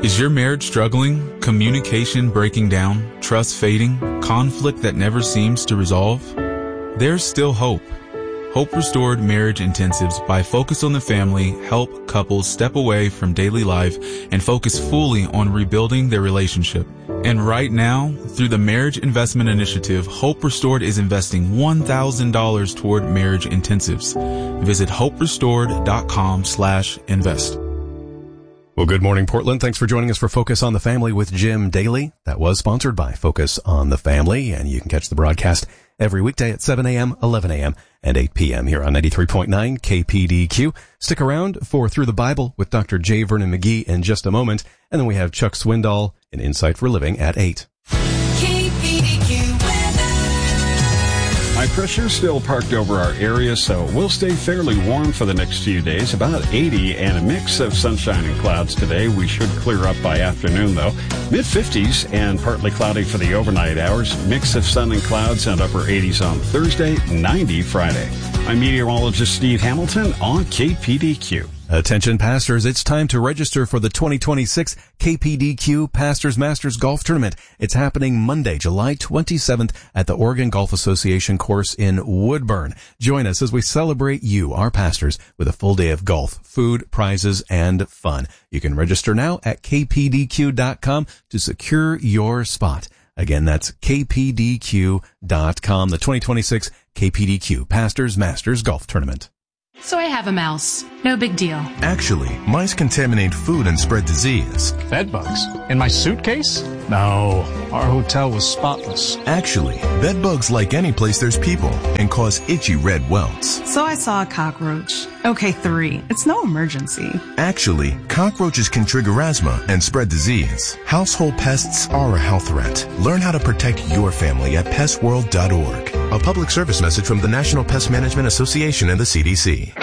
Is your marriage struggling? Communication breaking down? Trust fading? Conflict that never seems to resolve? There's still hope. Hope Restored Marriage Intensives by Focus on the Family help couples step away from daily life and focus fully on rebuilding their relationship. And right now, through the Marriage Investment Initiative, Hope Restored is investing $1,000 toward marriage intensives. Visit hoperestored.com/invest. Well, good morning, Portland. Thanks for joining us for Focus on the Family with Jim Daly. That was sponsored by Focus on the Family, and you can catch the broadcast every weekday at 7 a.m., 11 a.m., and 8 p.m. here on 93.9 KPDQ. Stick around for Through the Bible with Dr. J. Vernon McGee in just a moment, and then we have Chuck Swindoll in Insight for Living at 8. High pressure still parked over our area, so we'll stay fairly warm for the next few days. About 80 and a mix of sunshine and clouds today. We should clear up by afternoon, though. Mid-50s and partly cloudy for the overnight hours. Mix of sun and clouds and upper 80s on Thursday, 90 Friday. I'm meteorologist Steve Hamilton on KPDQ. Attention pastors, it's time to register for the 2026 KPDQ Pastors Masters Golf Tournament. It's happening Monday, July 27th at the Oregon Golf Association course in Woodburn. Join us as we celebrate you, our pastors, with a full day of golf, food, prizes, and fun. You can register now at kpdq.com to secure your spot. Again, that's kpdq.com, the 2026 KPDQ Pastors Masters Golf Tournament. So I have a mouse. No big deal. Actually, mice contaminate food and spread disease. Bed bugs? In my suitcase? No, our hotel was spotless. Actually, bed bugs like any place there's people and cause itchy red welts. So I saw a cockroach. Okay, 3. It's no emergency. Actually, cockroaches can trigger asthma and spread disease. Household pests are a health threat. Learn how to protect your family at pestworld.org. A public service message from the National Pest Management Association and the CDC.